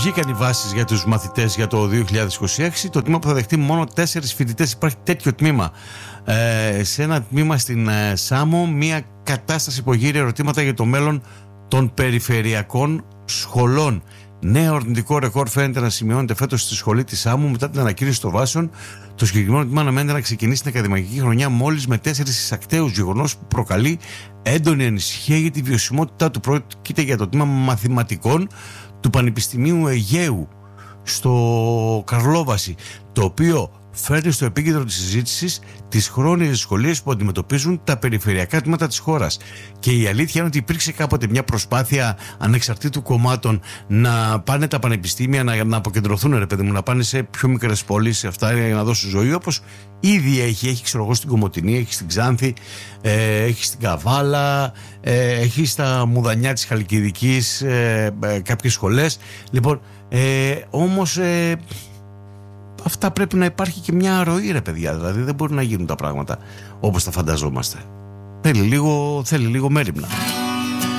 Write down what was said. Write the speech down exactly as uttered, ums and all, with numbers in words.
Βγήκαν οι βάσεις για τους μαθητές για το δύο χιλιάδες είκοσι έξι. Το τμήμα που θα δεχτεί μόνο τέσσερις φοιτητές. Υπάρχει τέτοιο τμήμα ε, σε ένα τμήμα στην ε, Σάμο. Μια κατάσταση που γύρει ερωτήματα για το μέλλον των περιφερειακών σχολών. Νέο αρνητικό ρεκόρ φαίνεται να σημειώνεται φέτος στη σχολή της Σάμου μετά την ανακήρυξη των βάσεων. Το συγκεκριμένο τμήμα αναμένεται να ξεκινήσει την ακαδημαϊκή χρονιά μόλις με τέσσερις εισακταίους, γεγονός που προκαλεί έντονη ανησυχία για τη βιωσιμότητά του. Πρόκειται για το τμήμα μαθηματικών του Πανεπιστημίου Αιγαίου στο Καρλόβαση, το οποίο φέρνει στο επίκεντρο της συζήτησης τις χρόνιες δυσκολίες που αντιμετωπίζουν τα περιφερειακά τμήματα της χώρας. Και η αλήθεια είναι ότι υπήρξε κάποτε μια προσπάθεια ανεξαρτήτου κομμάτων να πάνε τα πανεπιστήμια να, να αποκεντρωθούν, ρε παιδί μου, να πάνε σε πιο μικρές πόλεις, σε αυτά, για να δώσουν ζωή, όπως ήδη έχει. Έχει, ξέρω εγώ, στην Κομοτηνή, έχει στην Ξάνθη, ε, έχει στην Καβάλα, ε, έχει στα Μουδανιά της Χαλκιδικής ε, ε, κάποιες σχολές. Λοιπόν, ε, όμως... Ε, αυτά πρέπει να υπάρχει και μια αρρωή, ρε παιδιά. Δηλαδή δεν μπορεί να γίνουν τα πράγματα όπως τα φανταζόμαστε. Θέλει λίγο, θέλει λίγο μέριμνα.